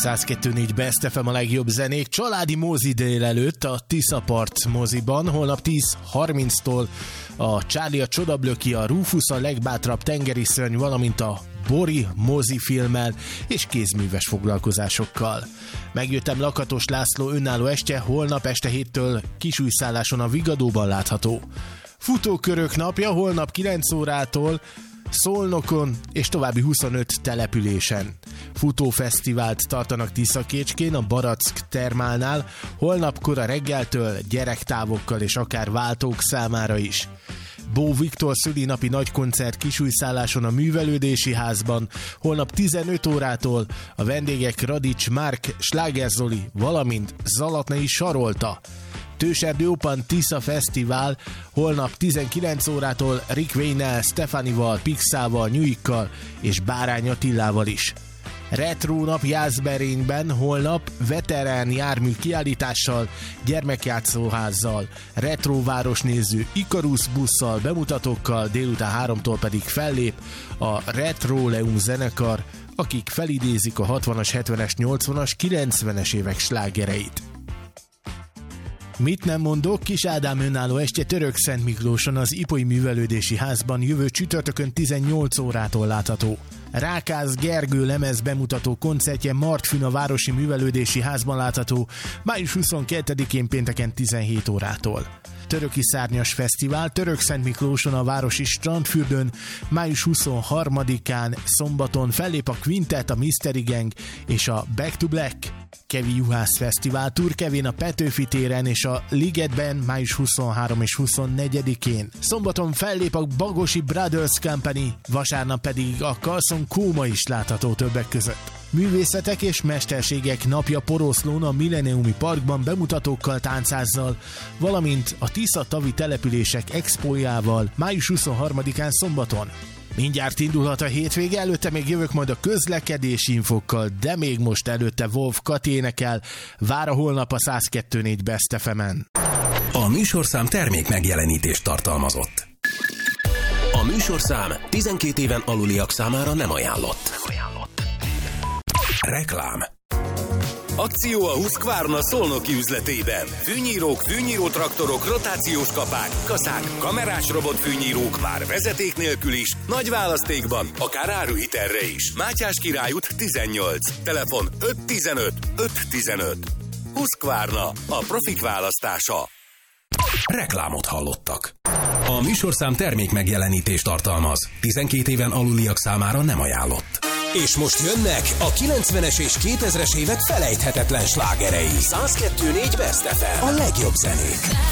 102.4 Best FM a legjobb zenék. Családi mozi délelőtt a Tiszapart moziban. Holnap 10:30-tól a Charlie a Csodablöki, a Rufus a legbátrabb tengeri szörny, valamint a Bori mozifilmmel és kézműves foglalkozásokkal. Megjöttem Lakatos László önálló estje, holnap este 7-től Kisújszálláson a Vigadóban látható. Futókörök napja holnap 9 órától Szolnokon és további 25 településen. Futófesztivált tartanak Tiszakécskén, a Barack termálnál, holnap kora reggeltől gyerektávokkal és akár váltók számára is. Bó Viktor szülinapi nagykoncert Kisújszálláson a Művelődési Házban, holnap 15 órától a vendégek Radics Márk, Sláger Zoli, valamint Zalatnai Sarolta. Tőserdő Open Tisza Fesztivál holnap 19 órától Rick Wayne-nel, Stefanival, Pixával, Nyuikkal és Bárány Attilával is. Retro nap Jászberényben holnap veterán jármű kiállítással, gyermekjátszóházzal, retro városnéző Ikarus busszal, bemutatókkal, délután 3-tól pedig fellép a Retroleum zenekar, akik felidézik a 60-as, 70-es, 80-as, 90-es évek slágereit. Mit nem mondok, Kis Ádám önálló estje Törökszent Miklóson az Ipolyi Művelődési Házban jövő csütörtökön 18 órától látható. Rákász Gergő lemez bemutató koncertje Martfűn a Városi Művelődési Házban látható május 22-én pénteken 17 órától. Töröki Szárnyas Fesztivál Törökszent Miklóson a Városi Strandfürdőn május 23-án szombaton fellép a Quintet, a Mystery Gang és a Back to Black. Kevi Juhász Fesztivál Turkevén a Petőfi téren és a Ligetben május 23 és 24-én. Szombaton fellép a Bagosi Brothers Company, vasárnap pedig a Carlson Kóma is látható többek között. Művészetek és mesterségek napja Poroszlón a Milleniumi Parkban bemutatókkal, táncázzal, valamint a Tisza-tavi települések expójával május 23-án szombaton. Mindjárt indulhat a hétvége, előtte még jövök majd a közlekedési infokkal, de még most előtte Wolf Kati énekel, vár a holnap a 102.4 Best FM-en. A műsorszám termék megjelenítést tartalmazott. A műsorszám 12 éven aluliak számára nem ajánlott. Reklám. Akció a Husqvarna szolnoki üzletében. Fűnyírók, fűnyírótraktorok, rotációs kapák, kaszák, kamerás robotfűnyírók már vezeték nélkül is, nagy választékban, akár áruhitelre is. Mátyás Király út 18, telefon 515 515. Husqvarna, a profik választása. Reklámot hallottak. A műsorszám termék megjelenítést tartalmaz. 12 éven aluliak számára nem ajánlott. És most jönnek a 90-es és 2000-es évek felejthetetlen slágerei. 102.4 Best FM. A legjobb zenék.